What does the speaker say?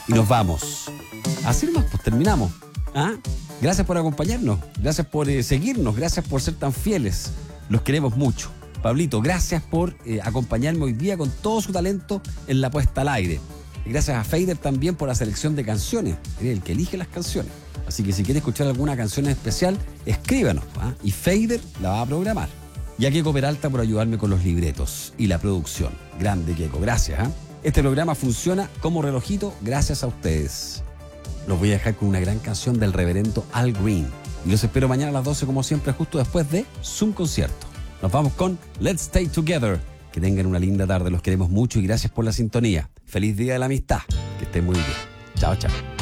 y nos vamos. Así nomás, pues terminamos. ¿Ah? Gracias por acompañarnos, gracias por seguirnos, gracias por ser tan fieles. Los queremos mucho. Pablito, gracias por acompañarme hoy día con todo su talento en la puesta al aire. Y gracias a Fader también por la selección de canciones. Es el que elige las canciones. Así que si quiere escuchar alguna canción especial, escríbanos, ¿ah? Y Fader la va a programar. Y a Keiko Peralta por ayudarme con los libretos y la producción. Grande, Keiko, gracias. ¿Ah? Este programa funciona como relojito gracias a ustedes. Los voy a dejar con una gran canción del reverendo Al Green. Y los espero mañana a las 12 como siempre, justo después de Zoom Concierto. Nos vamos con Let's Stay Together. Que tengan una linda tarde, los queremos mucho y gracias por la sintonía. Feliz Día de la Amistad. Que estén muy bien. Chao, chao.